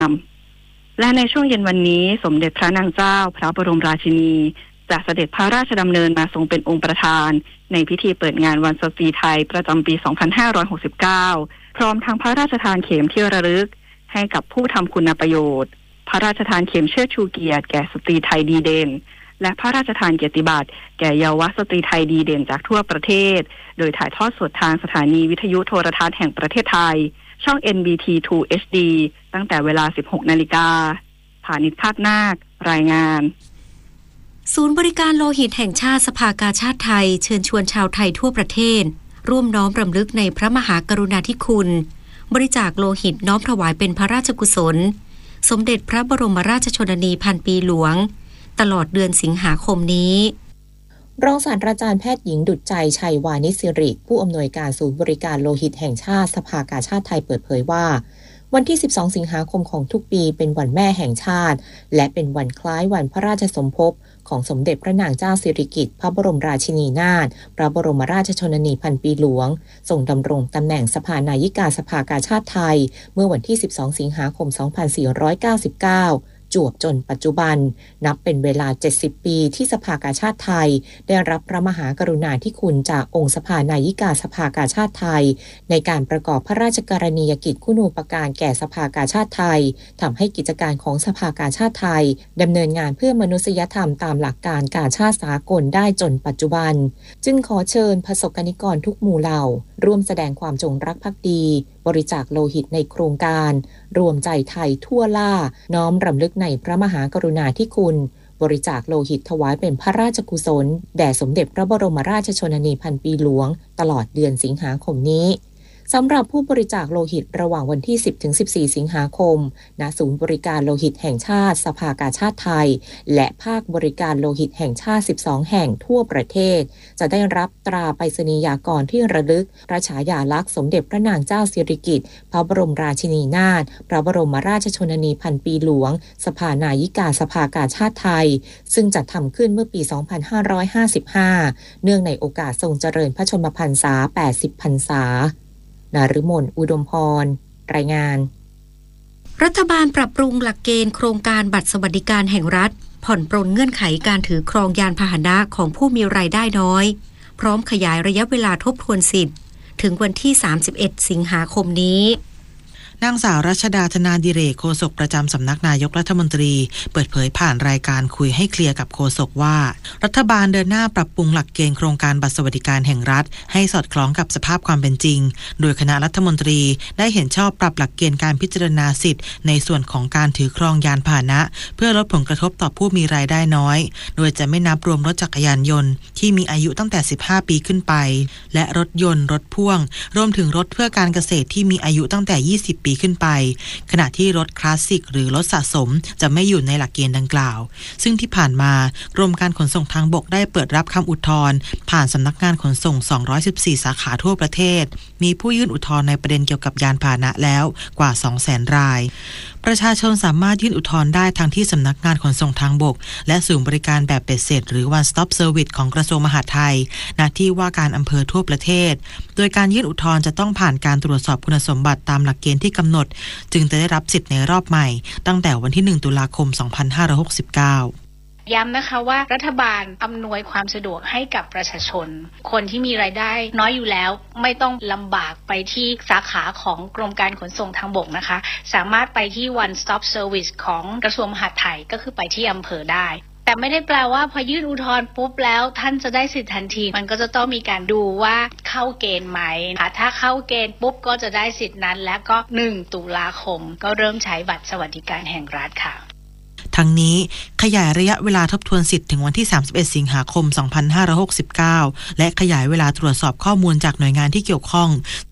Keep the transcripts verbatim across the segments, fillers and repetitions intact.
และในช่วงเย็นวันนี้สมเด็จพระนางเจ้าพระบรมราชินีจะเสด็จพระราชดำเนินมาทรงเป็นองค์ประธานในพิธีเปิดงานวันสตรีไทยประจำปี สองพันห้าร้อยหกสิบเก้า พร้อมทั้งพระราชทานเข็มที่ระลึกให้กับผู้ทำคุณประโยชน์พระราชทานเข็มเชิดชูเกียรติแก่สตรีไทยดีเด่นและพระราชทานเกียรติบัตรแก่เยาวสตรีไทยดีเด่นจากทั่วประเทศโดยถ่ายทอดสดทางสถานีวิทยุโทรทัศน์แห่งประเทศไทยช่อง เอ็น บี ที ทู เอช ดี ตั้งแต่เวลา สิบหกนาฬิกาผานิช ภาคนาครายงานศูนย์บริการโลหิตแห่งชาติสภากาชาดไทยเชิญชวนชาวไทยทั่วประเทศร่วมน้อมรำลึกในพระมหากรุณาธิคุณบริจาคโลหิตน้อมถวายเป็นพระราชกุศลสมเด็จพระบรมราชชนนีพันปีหลวงตลอดเดือนสิงหาคมนี้รองศาสตราจารย์แพทย์หญิงดุจใจชัยวานิสิริผู้อำนวยการศูนย์บริการโลหิตแห่งชาติสภากาชาดไทยเปิดเผยว่าวันที่สิบสองสิงหาคมของทุกปีเป็นวันแม่แห่งชาติและเป็นวันคล้ายวันพระราชสมภพของสมเด็จพระนางเจ้าสิริกิติ์พระบรมราชินีนาถพระบรมราชชนนีพันปีหลวงทรงดำรงตำแหน่งสภานายิกาสภากาชาดไทยเมื่อวันที่สิบสองสิงหาคมสองพันสี่ร้อยเก้าสิบเก้าจวบจนปัจจุบันนับเป็นเวลาเจ็ดสิบปีที่สภากาชาดไทยได้รับพระมหากรุณาธิคุณจากองค์สภานายิกาสภากาชาดไทยในการประกอบพระราชกรณียกิจคุณูปการแก่สภากาชาดไทยทำให้กิจการของสภากาชาดไทยดำเนินงานเพื่อมนุษยธรรมตามหลักการกาชาดสากลได้จนปัจจุบันจึงขอเชิญประสบกนิกรทุกหมู่เหล่าร่วมแสดงความจงรักภักดีบริจาคโลหิตในโครงการรวมใจไทยทั่วล่าน้อมรำลึกในพระมหากรุณาธิคุณบริจาคโลหิตถวายเป็นพระราชกุศลแด่สมเด็จพระบรมราชชนนีพันปีหลวงตลอดเดือนสิงหาคมนี้สำหรับผู้บริจาคโลหิตระหว่างวันที่ สิบถึงสิบสี่ สิงหาคมณศูนย์บริการโลหิตแห่งชาติสภากาชาดไทยและภาคบริการโลหิตแห่งชาติสิบสองแห่งทั่วประเทศจะได้รับตราไปรษณียากรที่ระลึกพระฉายาลักษณ์สมเด็จพระนางเจ้าสิริกิติ์พระบรมราชินีนาถพระบรมราชชนนีพันปีหลวงสภานายิกาสภากาชาดไทยซึ่งจัดทำขึ้นเมื่อปี สองพันห้าร้อยห้าสิบห้า เนื่องในโอกาสทรงเจริญพระชนมพรรษา แปดสิบ พรรษานฤมลอุดมพรรายงานรัฐบาลปรับปรุงหลักเกณฑ์โครงการบัตรสวัสดิการแห่งรัฐผ่อนปรนเงื่อนไขการถือครองยานพาหนะของผู้มีรายได้น้อยพร้อมขยายระยะเวลาทบทวนสิทธิ์ถึงวันที่สามสิบเอ็ดสิงหาคมนี้นางสาวรัชดาธนาดิเรกโฆษกประจำสำนักนายกรัฐมนตรีเปิดเผยผ่านรายการคุยให้เคลียร์กับโฆษกว่ารัฐบาลเดินหน้าปรับปรุงหลักเกณฑ์โครงการบัตรสวัสดิการแห่งรัฐให้สอดคล้องกับสภาพความเป็นจริงโดยคณะรัฐมนตรีได้เห็นชอบปรับหลักเกณฑ์การพิจารณาสิทธิ์ในส่วนของการถือครองยานพาหนะเพื่อลดผลกระทบต่อผู้มีรายได้น้อยโดยจะไม่นับรวมรถจักรยานยนต์ที่มีอายุตั้งแต่สิบห้าปีขึ้นไปและรถยนต์รถพ่วงรวมถึงรถเพื่อการเกษตรที่มีอายุตั้งแต่ยี่สิบปีขึ้นไปขณะที่รถคลาสสิกหรือรถสะสมจะไม่อยู่ในหลักเกณฑ์ดังกล่าวซึ่งที่ผ่านมากรมการขนส่งทางบกได้เปิดรับคำอุทธรณ์ผ่านสำนักงานขนส่งสองร้อยสิบสี่สาขาทั่วประเทศมีผู้ยื่นอุทธรณ์ในประเด็นเกี่ยวกับยานพาหนะแล้วกว่า สองแสน รายประชาชนสามารถยื่นอุทธรณ์ได้ทั้งที่สำนักงานขนส่งทางบกและศูนย์บริการแบบเบ็ดเสร็จหรือ One Stop Service ของกระทรวงมหาดไทยณที่ว่าการอำเภอทั่วประเทศโดยการยื่นอุทธรณ์จะต้องผ่านการตรวจสอบคุณสมบัติตามหลักเกณฑ์ที่กำหนดจึงจะได้รับสิทธิ์ในรอบใหม่ตั้งแต่วันที่หนึ่งตุลาคมสองพันห้าร้อยหกสิบเก้าย้ำนะคะว่ารัฐบาลอำนวยความสะดวกให้กับประชาชนคนที่มีรายได้น้อยอยู่แล้วไม่ต้องลำบากไปที่สาขาของกรมการขนส่งทางบกนะคะสามารถไปที่ One Stop Service ของกระทรวงมหาดไทยก็คือไปที่อำเภอได้แต่ไม่ได้แปลว่าพอยื่นอุทธรณ์ปุ๊บแล้วท่านจะได้สิทธิทันทีมันก็จะต้องมีการดูว่าเข้าเกณฑ์ไหมถ้าเข้าเกณฑ์ปุ๊บก็จะได้สิทธินั้นและก็หนึ่งตุลาคมก็เริ่มใช้บัตรสวัสดิการแห่งรัฐค่ะทั้งนี้ขยายระยะเวลาทบทวนสิทธิ์ถึงวันที่สามสิบเอ็ดสิงหาคมสองพันห้าร้อยหกสิบเก้าและขยายเวลาตรวจสอบข้อมูลจากหน่วยงานที่เกี่ยวข้อง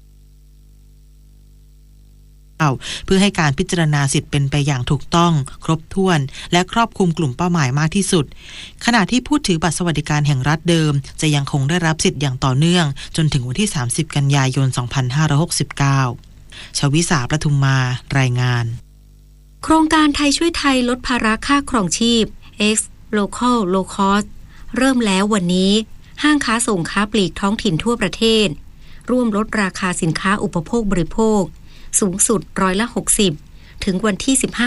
เพื่อให้การพิจารณาสิทธิ์เป็นไปอย่างถูกต้องครบถ้วนและครอบคลุมกลุ่มเป้าหมายมากที่สุดขณะที่ผู้ถือบัตรสวัสดิการแห่งรัฐเดิมจะยังคงได้รับสิทธิ์อย่างต่อเนื่องจนถึงวันที่สามสิบกันยายนสองพันห้าร้อยหกสิบเก้าชวิสาประทุมมารายงานโครงการไทยช่วยไทยลดภาระค่าครองชีพ X Local Low Cost เริ่มแล้ววันนี้ห้างค้าส่งค้าปลีกท้องถิ่นทั่วประเทศร่วมลดราคาสินค้าอุปโภคบริโภคสูงสุดร้อยละหกสิบถึงวันที่สิบห้า